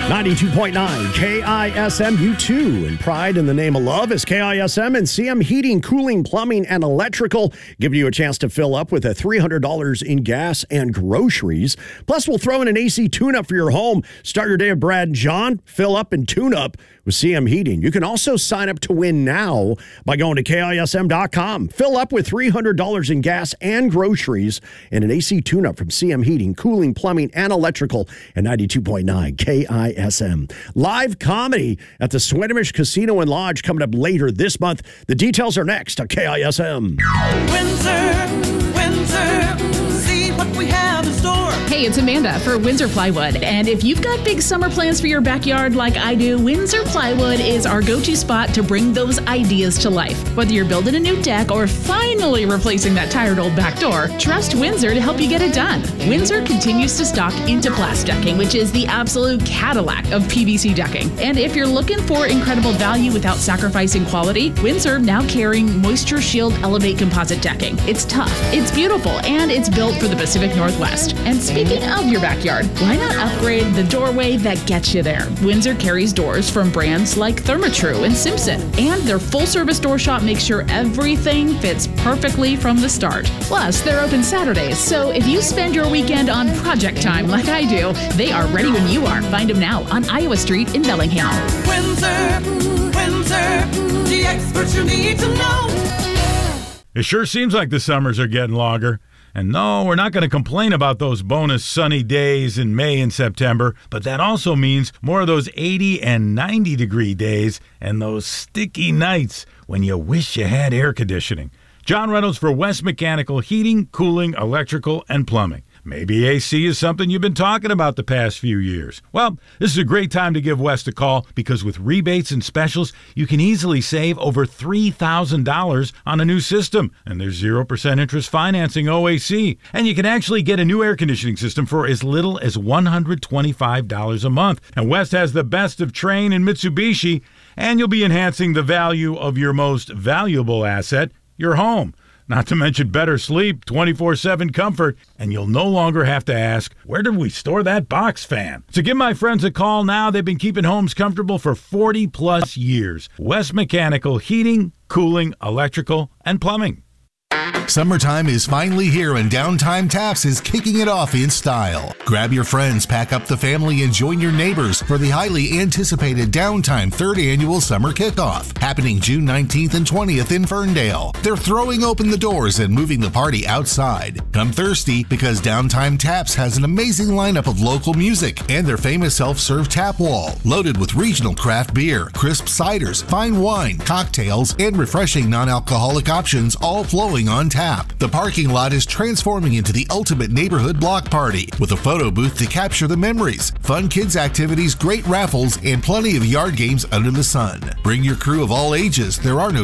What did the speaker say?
92.9 KISM, U2, and Pride in the Name of Love is KISM and CM Heating, Cooling, Plumbing, and Electrical, giving you a chance to fill up with a $300 in gas and groceries. Plus, we'll throw in an AC tune-up for your home. Start your day with Brad and John. Fill up and tune up with CM Heating. You can also sign up to win now by going to KISM.com. Fill up with $300 in gas and groceries and an AC tune-up from CM Heating, Cooling, Plumbing, and Electrical at 92.9 KISM. Live comedy at the Swinomish Casino and Lodge coming up later this month. The details are next on KISM. Windsor, see what we have in store. Hey, it's Amanda for Windsor Plywood. And if you've got big summer plans for your backyard like I do, Windsor Plywood is our go-to spot to bring those ideas to life. Whether you're building a new deck or finally replacing that tired old back door, trust Windsor to help you get it done. Windsor continues to stock Interplast decking, which is the absolute Cadillac of PVC decking. And if you're looking for incredible value without sacrificing quality, Windsor now carrying Moisture Shield Elevate composite decking. It's tough, it's beautiful, and it's built for the Pacific Northwest. And speaking of your backyard, why not upgrade the doorway that gets you there? Windsor carries doors from brands like Therma-Tru and Simpson, and their full-service door shop makes sure everything fits perfectly from the start. Plus, they're open Saturdays, so if you spend your weekend on project time like I do, they are ready when you are. Find them now on Iowa Street in Bellingham. Windsor, the experts you need to know. It sure seems like the summers are getting longer. And no, we're not going to complain about those bonus sunny days in May and September, but that also means more of those 80 and 90 degree days and those sticky nights when you wish you had air conditioning. John Reynolds for West Mechanical Heating, Cooling, Electrical, and Plumbing. Maybe AC is something you've been talking about the past few years. Well, this is a great time to give West a call because with rebates and specials, you can easily save over $3,000 on a new system. And there's 0% interest financing OAC. And you can actually get a new air conditioning system for as little as $125 a month. And West has the best of Trane and Mitsubishi, and you'll be enhancing the value of your most valuable asset, your home. Not to mention better sleep, 24/7 comfort, and you'll no longer have to ask, where did we store that box fan? So give my friends a call now. They've been keeping homes comfortable for 40-plus years. West Mechanical Heating, Cooling, Electrical, and Plumbing. Summertime is finally here and Downtime Taps is kicking it off in style. Grab your friends, pack up the family, and join your neighbors for the highly anticipated Downtime 3rd Annual Summer Kickoff, happening June 19th and 20th in Ferndale. They're throwing open the doors and moving the party outside. Come thirsty because Downtime Taps has an amazing lineup of local music and their famous self-serve tap wall, loaded with regional craft beer, crisp ciders, fine wine, cocktails, and refreshing non-alcoholic options, all flowing on tap. The parking lot is transforming into the ultimate neighborhood block party with a photo booth to capture the memories, fun kids activities, great raffles, and plenty of yard games under the sun. Bring your crew of all ages. There are no